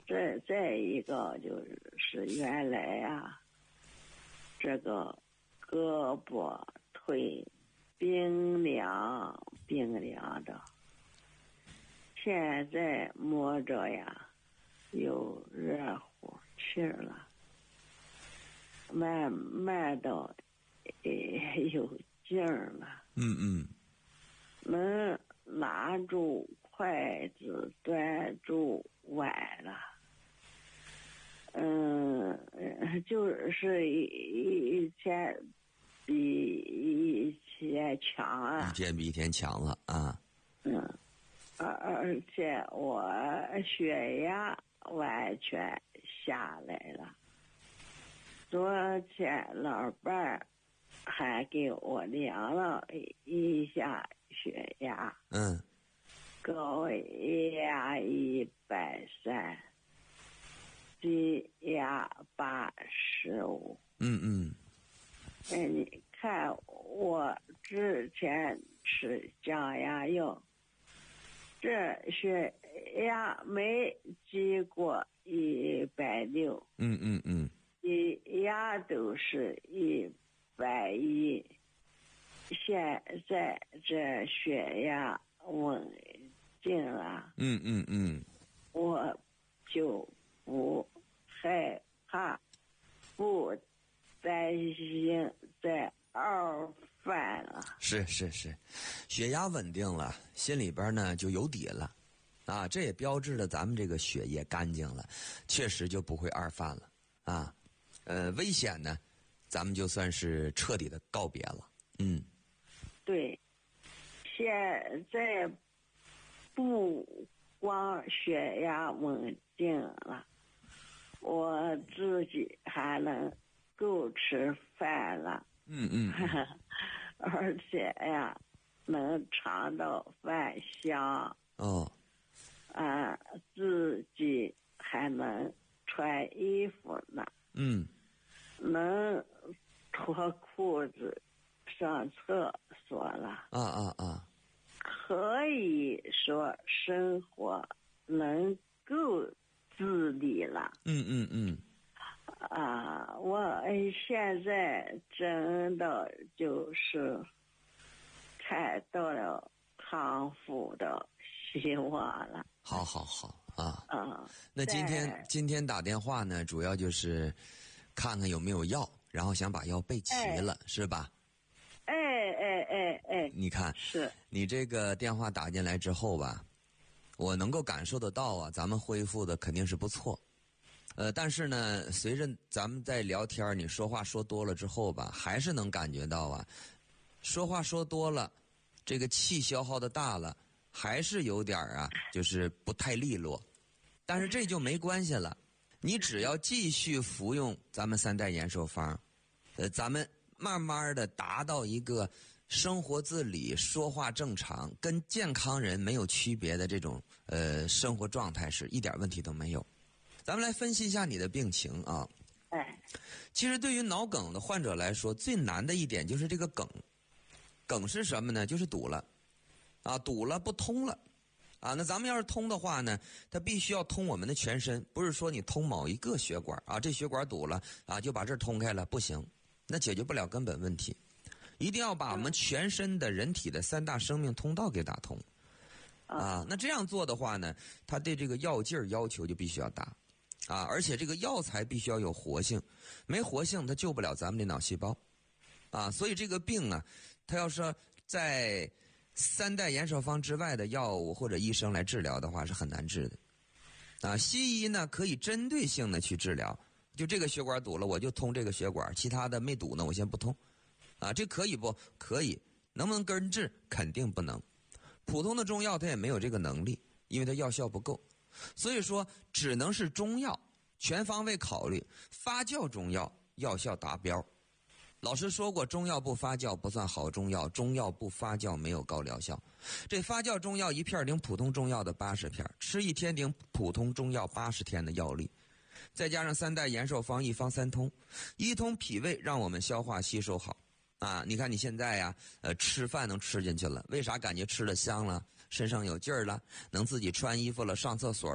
再一个就是原来呀，这个胳膊腿冰凉的，现在摸着呀有热乎气儿了，慢慢的有劲儿了。能拿住筷子端住碗了。就是以前比以前强啊。 以前比以前强了啊。 而且我血压完全下来了。昨天老伴儿还给我量了一下血压，高压130，低压85。你看我之前吃降压药，这血压没低过160，低压都是110。现在这血压稳定了，我就不害怕，不担心再二犯了。 是，血压稳定了，心里边呢就有底了啊，这也标志着咱们这个血液干净了，确实就不会二犯了啊。危险呢，咱们就算是彻底的告别了。 对，现在不光血压稳定了，我自己还能够吃饭了。而且呀，能尝到饭香。自己还能穿衣服呢。能脱裤子上厕所了。可以说生活能够自理了。我现在真的就是看到了康复的希望了。 好啊。那今天打电话呢，主要就是看看有没有药，然后想把药备齐了，是吧？你看， 是你这个电话打进来之后吧，我能够感受得到啊，咱们恢复的肯定是不错。但是呢，随着咱们在聊天，你说话说多了之后吧，还是能感觉到啊，说话说多了，这个气消耗的大了，还是有点啊，就是不太利落。但是这就没关系了，你只要继续服用咱们3代延寿方，咱们慢慢的达到一个生活自理、说话正常、跟健康人没有区别的这种生活状态时，一点问题都没有。咱们来分析一下你的病情啊。其实对于脑梗的患者来说，最难的一点就是这个梗是什么呢？就是堵了堵了不通了那咱们要是通的话呢，它必须要通我们的全身，不是说你通某一个血管这血管堵了就把这儿通开了，不行，那解决不了根本问题。一定要把我们全身的人体的3大生命通道给打通那这样做的话呢，它对这个药劲儿要求就必须要大而且这个药材必须要有活性，没活性它救不了咱们的脑细胞所以这个病它要是在3代延寿方之外的药物或者医生来治疗的话是很难治的西医呢可以针对性的去治疗，就这个血管堵了我就通这个血管，其他的没堵呢我先不通这可以不可以？能不能根治？肯定不能。普通的中药它也没有这个能力，因为它药效不够，所以说只能是中药，全方位考虑发酵中药，药效达标。老师说过，中药不发酵不算好中药，中药不发酵没有高疗效。这发酵中药1片顶普通中药的80片，吃1天顶普通中药80天的药力，再加上3代延寿方，一方3通，一通脾胃，让我们消化吸收好你看你现在呀吃饭能吃进去了，为啥感觉吃了香了，身上有劲儿了，能自己穿衣服了，上厕所